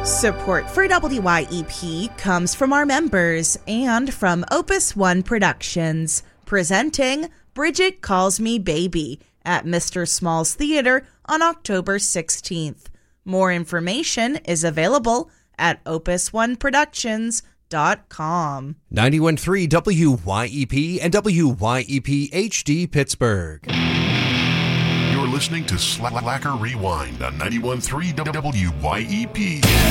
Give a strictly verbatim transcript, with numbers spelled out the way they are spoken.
Support for W Y E P comes from our members and from Opus One Productions, presenting Bridget Calls Me Baby at Mister Small's Theater on October sixteenth. More information is available at opus one productions dot com. ninety-one point three W Y E P and W Y E P H D Pittsburgh. You're listening to Slacker Rewind on ninety-one point three W Y E P.